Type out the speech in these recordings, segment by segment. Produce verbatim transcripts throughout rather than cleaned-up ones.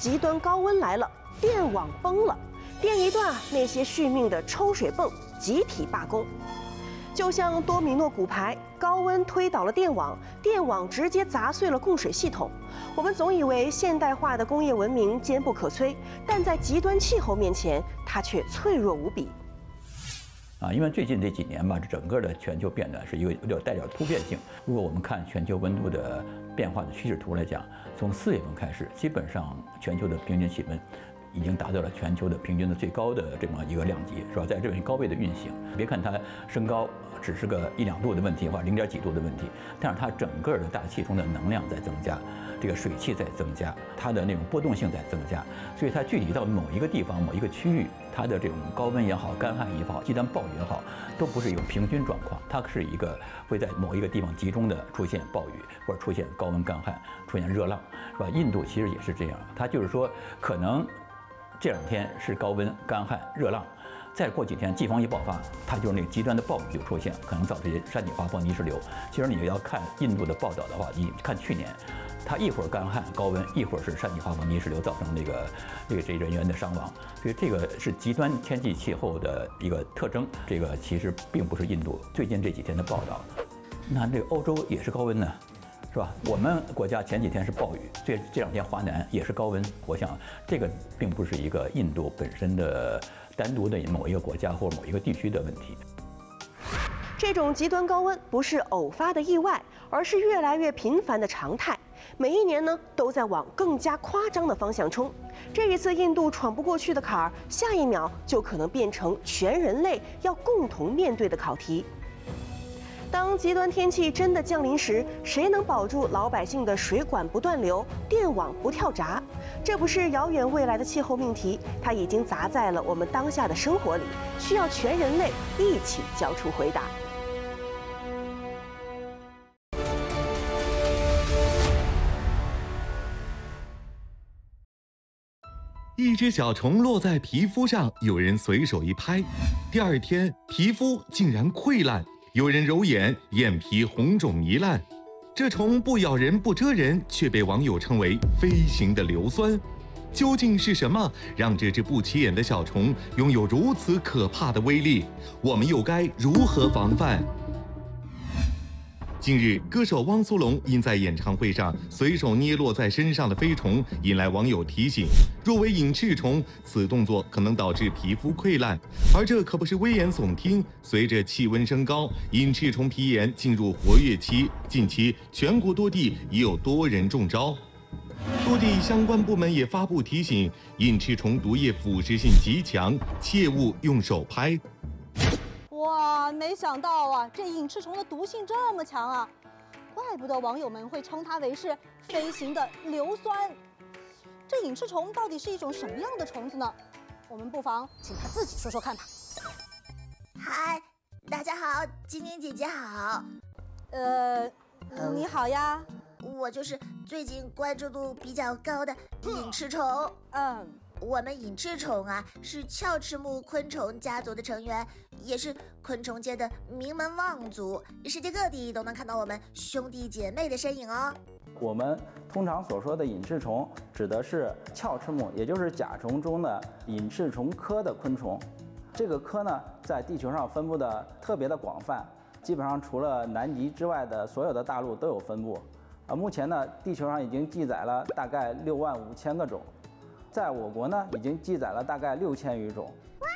极端高温来了，电网崩了，电一断，那些续命的抽水泵集体罢工。就像多米诺骨牌，高温推倒了电网，电网直接砸碎了供水系统。我们总以为现代化的工业文明坚不可摧，但在极端气候面前，它却脆弱无比。 啊，因为最近这几年吧，这整个的全球变暖是一个有点带点突变性。如果我们看全球温度的变化的趋势图来讲，从四月份开始，基本上全球的平均气温已经达到了全球的平均的最高的这么一个量级，是吧？在这种高位的运行，别看它升高只是个一两度的问题或者零点几度的问题，但是它整个的大气中的能量在增加，这个水汽在增加，它的那种波动性在增加，所以它具体到某一个地方、某一个区域，它的这种高温也好、干旱也好、极端暴雨也好，都不是一个平均状况，它是一个会在某一个地方集中的出现暴雨，或者出现高温干旱、出现热浪，是吧？印度其实也是这样，它就是说可能这两天是高温、干旱、热浪，再过几天季风一爆发，它就是那个极端的暴雨就出现，可能造成山体滑坡、泥石流。其实你要看印度的报道的话，你看去年，它一会儿干旱高温，一会儿是山体滑坡、泥石流，造成这个这个这人员的伤亡。所以这个是极端天气气候的一个特征。这个其实并不是印度最近这几天的报道。那这个欧洲也是高温呢，是吧？我们国家前几天是暴雨，这这两天华南也是高温。我想这个并不是一个印度本身的单独的某一个国家或某一个地区的问题。 这种极端高温不是偶发的意外，而是越来越频繁的常态。每一年呢，都在往更加夸张的方向冲。这一次印度闯不过去的坎儿，下一秒就可能变成全人类要共同面对的考题。当极端天气真的降临时，谁能保住老百姓的水管不断流、电网不跳闸？这不是遥远未来的气候命题，它已经砸在了我们当下的生活里，需要全人类一起交出回答。 一只小虫落在皮肤上，有人随手一拍，第二天皮肤竟然溃烂。有人揉眼，眼皮红肿糜烂。这虫不咬人不蛰人，却被网友称为飞行的硫酸。究竟是什么让这只不起眼的小虫拥有如此可怕的威力？我们又该如何防范？近日，歌手汪苏泷因在演唱会上随手捏落在身上的飞虫，引来网友提醒：若为隐翅虫，此动作可能导致皮肤溃烂。而这可不是危言耸听，随着气温升高，隐翅虫皮炎进入活跃期，近期全国多地已有多人中招。多地相关部门也发布提醒：隐翅虫毒液腐蚀性极强，切勿用手拍。 哇，没想到啊，这隐翅虫的毒性这么强啊！怪不得网友们会称它为是飞行的硫酸。这隐翅虫到底是一种什么样的虫子呢？我们不妨请它自己说说看吧。 嗨，大家好，晶晶姐姐好。 呃，你好呀。 我就是最近关注度比较高的隐翅虫。 嗯。 我们隐翅虫啊，是鞘翅目昆虫家族的成员，也是昆虫界的名门望族，世界各地都能看到我们兄弟姐妹的身影哦。 我们通常所说的隐翅虫，指的是鞘翅目，也就是甲虫中的隐翅虫科的昆虫。这个科呢，在地球上分布的特别的广泛，基本上除了南极之外的所有的大陆都有分布。啊，目前呢，地球上已经记载了大概六万五千个种。在我国呢，已经记载了大概六千余种。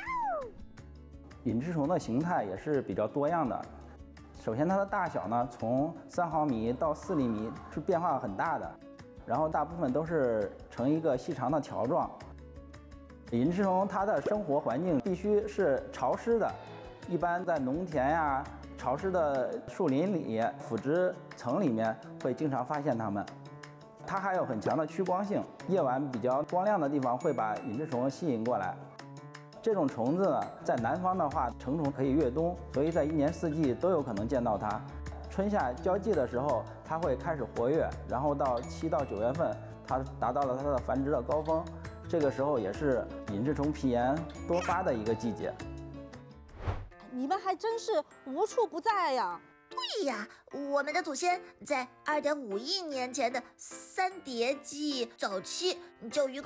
隐翅虫的形态也是比较多样的。首先，它的大小呢，从三毫米到四厘米是变化很大的，然后大部分都是呈一个细长的条状。隐翅虫它的生活环境必须是潮湿的，一般在农田呀、潮湿的树林里、腐殖层里面会经常发现它们。它还有很强的趋光性，夜晚比较光亮的地方会把隐翅虫吸引过来。这种虫子呢，在南方的话，成虫可以越冬，所以在一年四季都有可能见到它。春夏交际的时候，它会开始活跃，然后到七到九月份，它达到了它的繁殖的高峰。这个时候也是隐翅虫皮炎多发的一个季节。 你们还真是无处不在呀！ 对呀，我们的祖先在二点五亿年前的三叠纪早期就与